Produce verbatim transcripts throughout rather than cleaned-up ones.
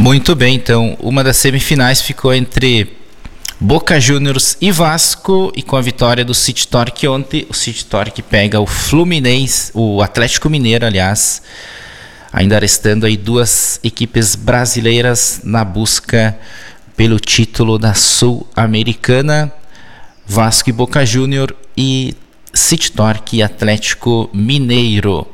Muito bem, então, uma das semifinais ficou entre Boca Juniors e Vasco, e com a vitória do City Torque ontem, o City Torque pega o Fluminense, o Atlético Mineiro, aliás, ainda restando aí duas equipes brasileiras na busca pelo título da Sul-Americana, Vasco e Boca Juniors e City Torque e Atlético Mineiro.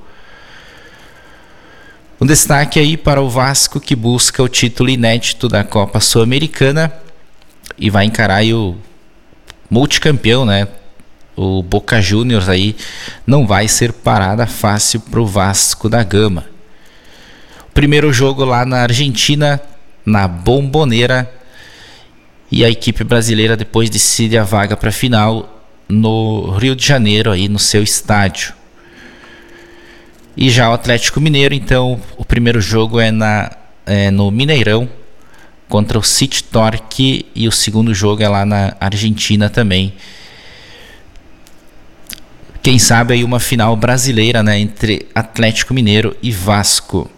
Um destaque aí para o Vasco, que busca o título inédito da Copa Sul-Americana e vai encarar aí o multicampeão, né? O Boca Juniors aí não vai ser parada fácil para o Vasco da Gama. O primeiro jogo lá na Argentina, na Bombonera, e a equipe brasileira depois decide a vaga para a final no Rio de Janeiro, aí no seu estádio. E já o Atlético Mineiro, então, o primeiro jogo é, na, é no Mineirão contra o City Torque, e o segundo jogo é lá na Argentina também. Quem sabe aí uma final brasileira, né, entre Atlético Mineiro e Vasco.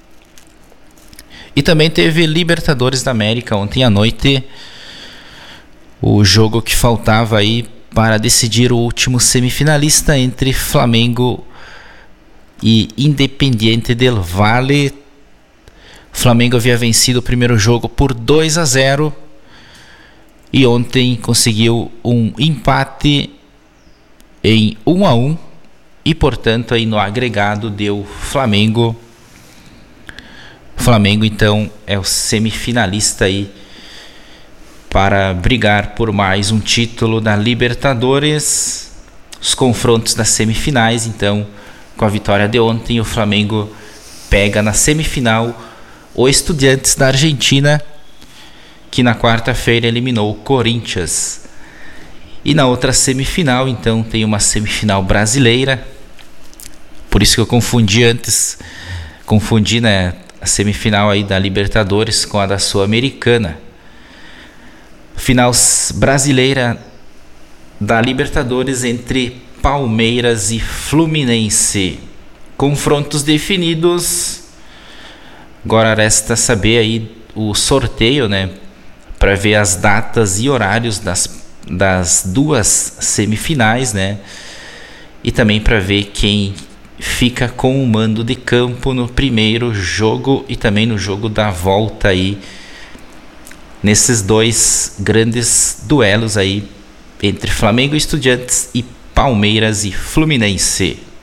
E também teve Libertadores da América ontem à noite, o jogo que faltava aí para decidir o último semifinalista entre Flamengo e Independiente del Valle. O Flamengo havia vencido o primeiro jogo por dois a zero e ontem conseguiu um empate em um a um e, portanto, aí no agregado deu Flamengo. O Flamengo, então, é o semifinalista aí para brigar por mais um título da Libertadores. Os confrontos das semifinais, então, com a vitória de ontem, o Flamengo pega na semifinal o Estudiantes da Argentina, que na quarta-feira eliminou o Corinthians. E na outra semifinal, então, tem uma semifinal brasileira. Por isso que eu confundi antes, confundi, né, a semifinal aí da Libertadores com a da Sul-Americana. Final brasileira da Libertadores entre Palmeiras e Fluminense. Confrontos definidos. Agora resta saber aí o sorteio, né, para ver as datas e horários das, das duas semifinais, né, e também para ver quem fica com o mando de campo no primeiro jogo e também no jogo da volta aí, nesses dois grandes duelos aí entre Flamengo e Estudiantes e Palmeiras e Fluminense.